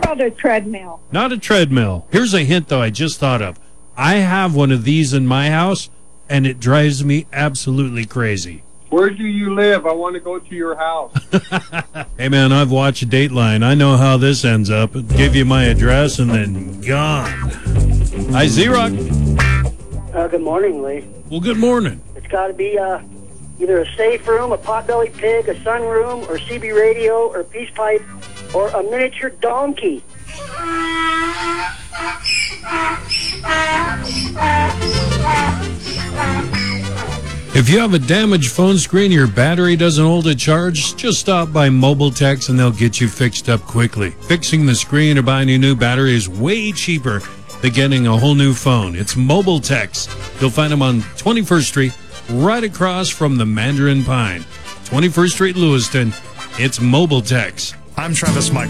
about a treadmill? Not a treadmill. Here's a hint, though, I just thought of. I have one of these in my house, and it drives me absolutely crazy. Where do you live? I want to go to your house. Hey, man, I've watched Dateline. I know how this ends up. Give you my address and then gone. Hi, Z-Rock. Good morning, Lee. Well, good morning. It's got to be either a safe room, a potbelly pig, a sunroom, or CB radio, or peace pipe, or a miniature donkey. If you have a damaged phone screen, your battery doesn't hold a charge, just stop by Mobile Techs and they'll get you fixed up quickly. Fixing the screen or buying a new battery is way cheaper than getting a whole new phone. It's Mobile Techs. You'll find them on 21st Street, right across from the Mandarin Pine. 21st Street, Lewiston. It's Mobile Techs. I'm Travis Michael.